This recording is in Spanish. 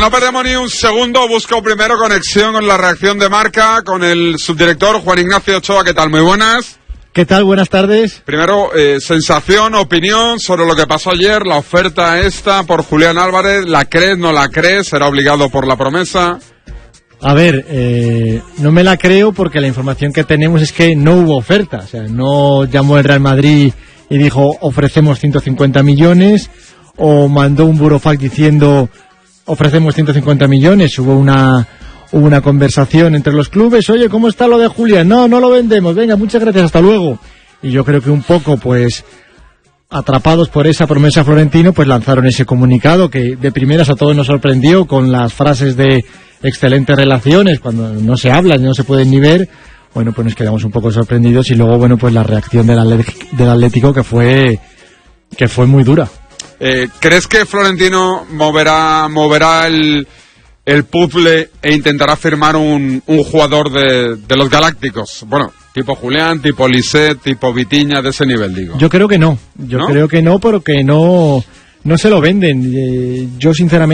no perdemos ni un segundo, busco primero conexión con la reacción de Marca, con el subdirector Juan Ignacio Ochoa. ¿Qué tal? Muy buenas. ¿Qué tal? Buenas tardes. Primero, sensación, opinión sobre lo que pasó ayer, la oferta esta por Julián Álvarez. ¿La crees, no la crees? ¿Será obligado por la promesa? A ver, no me la creo porque la información que tenemos es que no hubo oferta. O sea, no llamó el Real Madrid y dijo ofrecemos 150 millones o mandó un burofax diciendo ofrecemos 150 millones. Hubo una conversación entre los clubes. Oye, ¿cómo está lo de Julián? No lo vendemos. Venga, muchas gracias, hasta luego. Y yo creo que un poco, pues, atrapados por esa promesa Florentino, pues lanzaron ese comunicado que de primeras a todos nos sorprendió con las frases de excelentes relaciones, cuando no se hablan, no se pueden ni ver. Bueno, pues nos quedamos un poco sorprendidos y luego, bueno, pues la reacción del Atlético que fue muy dura. ¿Crees que Florentino moverá el puzzle e intentará firmar un jugador de los Galácticos? Bueno, tipo Julián, tipo Lisset, tipo Vitinha, de ese nivel, digo. Yo creo que no. Creo que no, porque no se lo venden. Yo sinceramente